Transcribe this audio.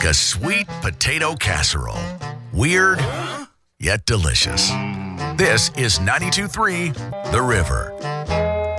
like a sweet potato casserole. Weird, yet delicious. This is 92.3 The River.